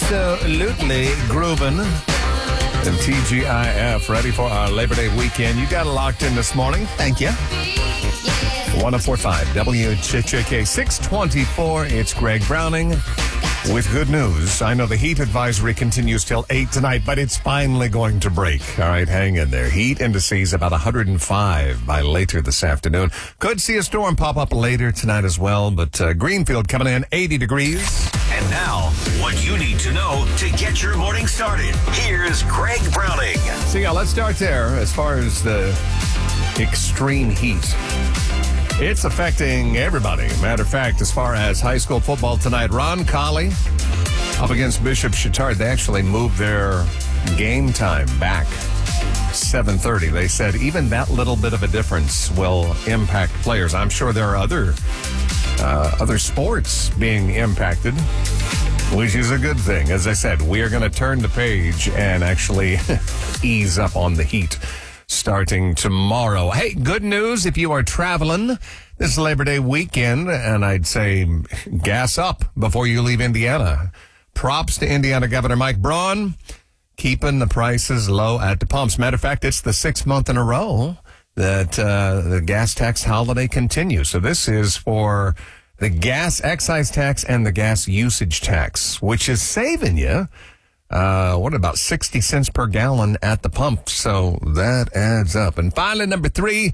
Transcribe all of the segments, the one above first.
Absolutely groovin'. And TGIF, ready for our Labor Day weekend. You got it locked in this morning. Thank you. 104.5 WJJK 624. It's Greg Browning with good news. I know the heat advisory continues till 8 tonight, but it's finally going to break. All right, hang in there. Heat indices about 105 by later this afternoon. Could see a storm pop up later tonight as well, but Greenfield coming in 80 degrees. And now, what you need to know to get your morning started. Here's Greg Browning. So yeah, let's start there as far as the extreme heat. It's affecting everybody. Matter of fact, as far as high school football tonight, Roncalli up against Bishop Chatard. They actually moved their game time back 7:30. They said even that little bit of a difference will impact players. I'm sure there are other sports being impacted, which is a good thing. As I said, we are going to turn the page and actually ease up on the heat starting tomorrow. Hey, good news if you are traveling this Labor Day weekend, and I'd say gas up before you leave Indiana. Props to Indiana Governor Mike Braun, keeping the prices low at the pumps. Matter of fact, it's the 6th month in a row that the gas tax holiday continues. So this is for the gas excise tax and the gas usage tax, which is saving you about 60 cents per gallon at the pump. So that adds up. And finally, number 3,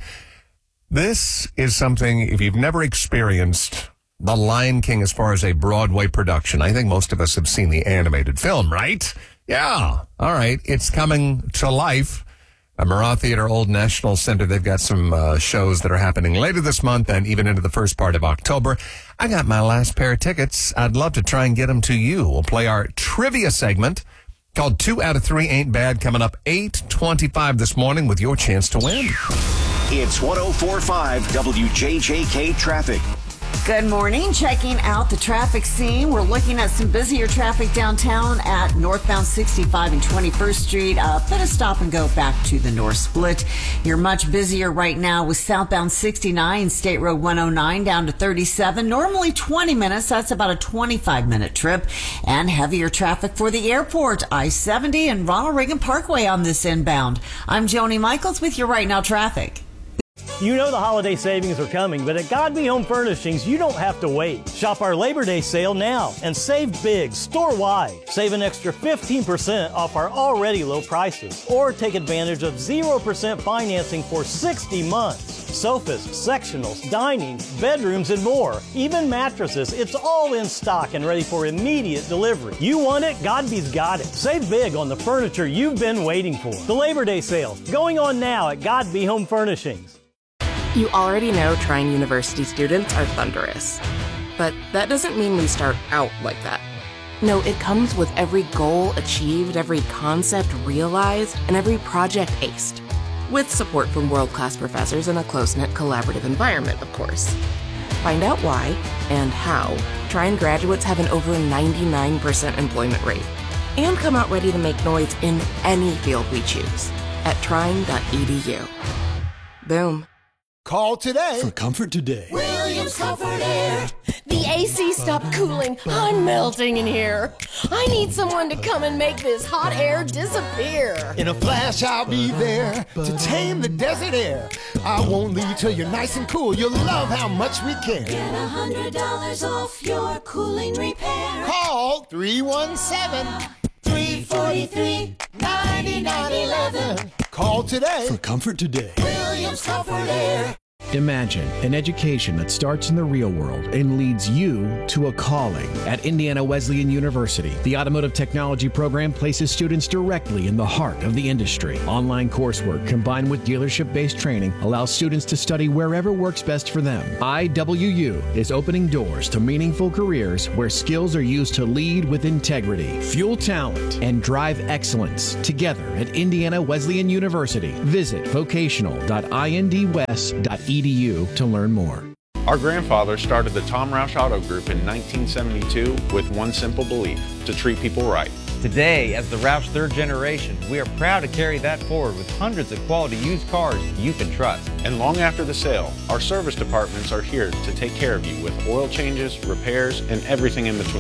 this is something, if you've never experienced The Lion King as far as a Broadway production, I think most of us have seen the animated film, right? Yeah. All right. It's coming to life. At Murrah Theater, Old National Center, they've got some shows that are happening later this month and even into the first part of October. I got my last pair of tickets. I'd love to try and get them to you. We'll play our trivia segment called 2 out of 3 Ain't Bad coming up 8:25 this morning with your chance to win. It's 104.5 WJJK Traffic. Good morning. Checking out the traffic scene. We're looking at some busier traffic downtown at northbound 65 and 21st Street. A bit of stop and go back to the north split. You're much busier right now with southbound 69, State Road 109 down to 37. Normally 20 minutes. That's about a 25-minute trip. And heavier traffic for the airport, I-70 and Ronald Reagan Parkway on this inbound. I'm Joni Michaels with your Right Now traffic. You know the holiday savings are coming, but at Godby Home Furnishings, you don't have to wait. Shop our Labor Day sale now and save big store-wide. Save an extra 15% off our already low prices, or take advantage of 0% financing for 60 months. Sofas, sectionals, dining, bedrooms, and more. Even mattresses, it's all in stock and ready for immediate delivery. You want it? Godby's got it. Save big on the furniture you've been waiting for. The Labor Day sale, going on now at Godby Home Furnishings. You already know Trine University students are thunderous. But that doesn't mean we start out like that. No, it comes with every goal achieved, every concept realized, and every project aced. With support from world-class professors in a close-knit collaborative environment, of course. Find out why and how Trine graduates have an over 99% employment rate. And come out ready to make noise in any field we choose at trine.edu. Boom. Call today for comfort today. Williams Comfort Air. The AC stopped cooling. I'm melting in here. I need someone to come and make this hot air disappear. In a flash, I'll be there to tame the desert air. I won't leave till you're nice and cool. You'll love how much we care. Get $100 off your cooling repair. Call 317-343-9911. Call today for comfort today. Williams Comfort Air. Imagine an education that starts in the real world and leads you to a calling. At Indiana Wesleyan University, the Automotive Technology program places students directly in the heart of the industry. Online coursework combined with dealership-based training allows students to study wherever works best for them. IWU is opening doors to meaningful careers where skills are used to lead with integrity, fuel talent, and drive excellence together at Indiana Wesleyan University. Visit vocational.indwest.edu to learn more. Our grandfather started the Tom Roush Auto Group in 1972 with one simple belief: to treat people right. Today, as the Roush third generation, we are proud to carry that forward with hundreds of quality used cars you can trust. And long after the sale, our service departments are here to take care of you with oil changes, repairs, and everything in between.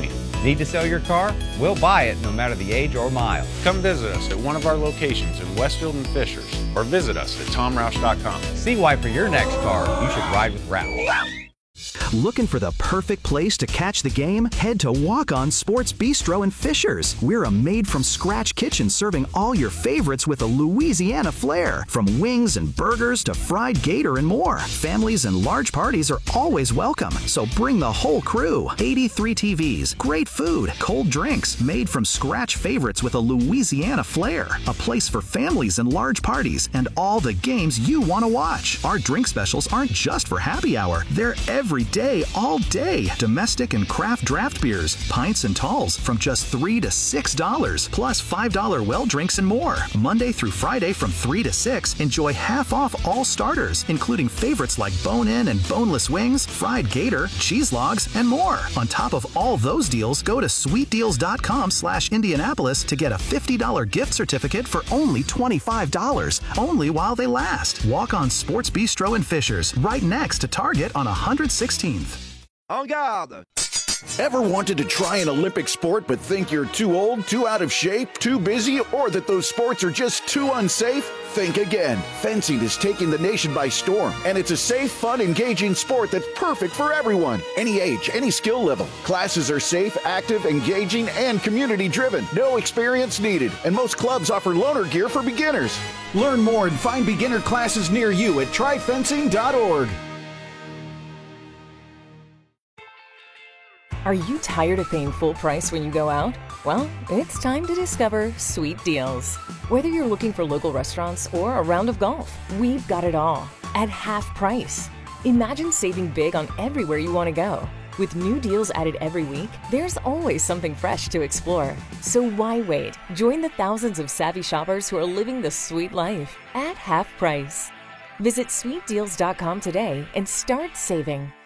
Need to sell your car? We'll buy it no matter the age or mile. Come visit us at one of our locations in Westfield and Fishers, or visit us at tomroush.com. See why for your next car, you should ride with Roush. Looking for the perfect place to catch the game? Head to Walk On Sports Bistro in Fishers. We're a made-from-scratch kitchen serving all your favorites with a Louisiana flair. From wings and burgers to fried gator and more. Families and large parties are always welcome, so bring the whole crew. 83 TVs, great food, cold drinks, made-from-scratch favorites with a Louisiana flair. A place for families and large parties and all the games you want to watch. Our drink specials aren't just for happy hour. They're every day, all day. Domestic and craft draft beers, pints and talls from just $3 to $6, plus $5 well drinks and more. Monday through Friday from 3 to 6, enjoy half off all starters, including favorites like bone-in and boneless wings, fried gator, cheese logs, and more. On top of all those deals, go to sweetdeals.com/Indianapolis to get a $50 gift certificate for only $25, only while they last. Walk On Sports Bistro in Fishers, right next to Target on 116th. En garde! Ever wanted to try an Olympic sport but think you're too old, too out of shape, too busy, or that those sports are just too unsafe? Think again. Fencing is taking the nation by storm, and it's a safe, fun, engaging sport that's perfect for everyone. Any age, any skill level. Classes are safe, active, engaging, and community-driven. No experience needed, and most clubs offer loaner gear for beginners. Learn more and find beginner classes near you at tryfencing.org. Are you tired of paying full price when you go out? Well, it's time to discover Sweet Deals. Whether you're looking for local restaurants or a round of golf, we've got it all at half price. Imagine saving big on everywhere you want to go. With new deals added every week, there's always something fresh to explore. So why wait? Join the thousands of savvy shoppers who are living the sweet life at half price. Visit sweetdeals.com today and start saving.